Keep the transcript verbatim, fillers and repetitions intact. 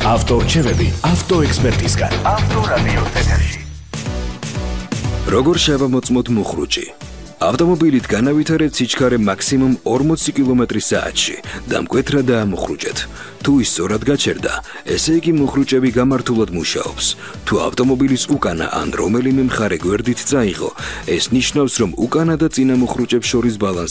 ავტორჩევები ავტოექსპერტისგან. ავტორადიო ეთერში. როგორ შევამოწმოთ მუხრუჭი? ავტომობილით განავითარეთ სიჩქარე მაქსიმუმ ორმოცი კილომეტრი საათში და მკვეთრად დაამუხრუჭეთ. თუ ის სწორად გაჩერდა, ესე იგი მუხრუჭები გამართულად მუშაობს. თუ ავტომობილის უკანა ან რომელიმე მხარე გვერდით წაიღო, ეს ნიშნავს, რომ უკანა და წინა მუხრუჭებს შორის ბალანსი